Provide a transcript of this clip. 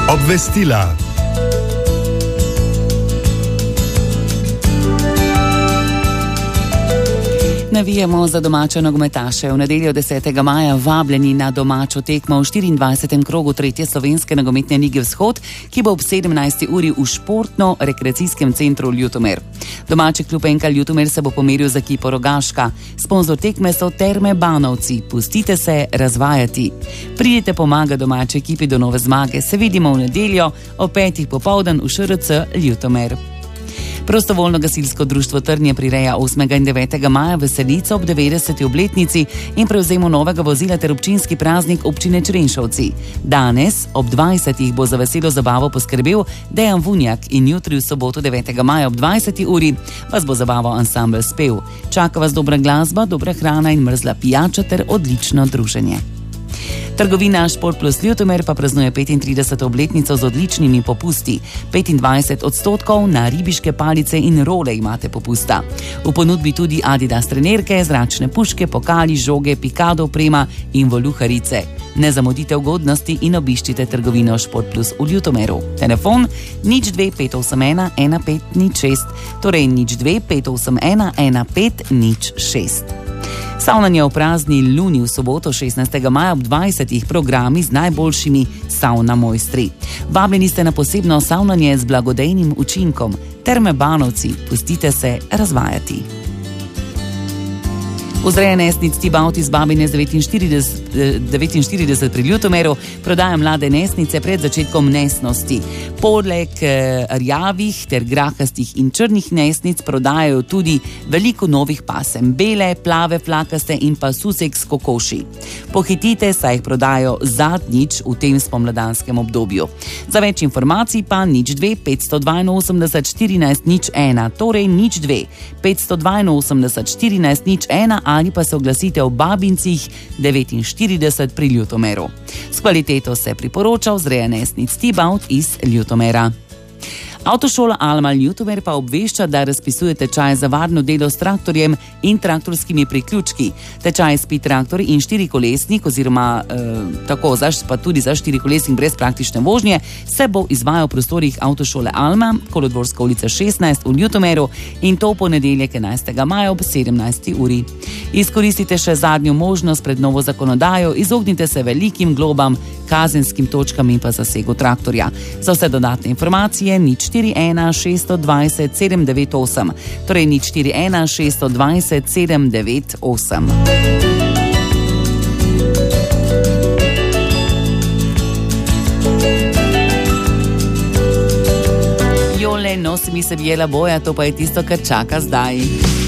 Obvestila. Navijamo za domače nogometaše. V nedeljo 10. maja vabljeni na domačo tekmo v 24. krogu 3. slovenske nogometne lige Vzhod, ki bo ob 17. uri v športno-rekreacijskem centru Ljutomer. Domači klub NK Ljutomer se bo pomeril z ekipo Rogaška. Sponzor tekme so Terme Banovci. Pustite se razvajati. Pridite pomagati domači ekipi do nove zmage. Se vidimo v nedeljo ob 5. popoldan v ŠRC Ljutomer. Prostovoljno gasilsko društvo Trnje prireja 8. in 9. maja veselico ob 90. obletnici in prevzemu novega vozila ter občinski praznik občine Črenšovci. Danes ob 20. bo za veselo zabavo poskrbel Dejan Vunjak in jutri v soboto 9. maja ob 20. uri vas bo zabaval ansambel Spev. Čaka vas dobra glasba, dobra hrana in mrzla pijača ter odlično druženje. Trgovina Šport Plus Ljutomer pa praznuje 35. obletnico z odličnimi popusti. 25% na ribiške palice in role imate popusta. V ponudbi tudi Adidas trenerke, zračne puške, pokali, žoge, pikado oprema in voluharice. Ne zamudite ugodnosti in obiščite trgovino Šport Plus v Ljutomeru. Telefon 02 581 1506, torej 02 581 1506. Savnanje v prazni luni v soboto 16. maja ob 20. programi z najboljšimi savna mojstri. Vabljeni ste na posebno savnanje z blagodejnim učinkom. Terme Banovci, pustite se razvajati. Vzreja nesnic Tibaut iz Babine z 49 pri Ljutomeru prodaja mlade nesnice pred začetkom nesnosti. Poleg rjavih ter grahastih in črnih nesnic prodajajo tudi veliko novih pasem, bele, plave, flakaste in pa Sussex kokoši. Pohitite, saj jih prodajo zadnjič v tem spomladanskem obdobju. Za več informacij pa 02 582 14 01, torej 02 582 14 01 ali pa se oglasite v Babincih 49 pri Ljutomeru. S kvaliteto se priporoča vzreja nesnic Tibaut iz Ljutomera. Avtošola Alma Ljutomer pa obvešča, da razpisuje tečaj za varno delo s traktorjem in traktorskimi priključki. Tečaj Speed traktor in štirikolesnik oziroma pa tudi za štirikolesnik brez praktične vožnje se bo izvajal v prostorih Avtošole Alma, Kolodvorska ulica 16 v Ljutomeru in to v ponedeljek 11. maja ob 17. uri. Izkoristite še zadnjo možnost pred novo zakonodajo, izognite se velikim globam, kazenskim točkam in pa zasegu traktorja. Za vse dodatne informacije 041 620 798, torej 041 620 798. Jole, nosi mi se bijela boja, to pa je tisto, kar čaka zdaj.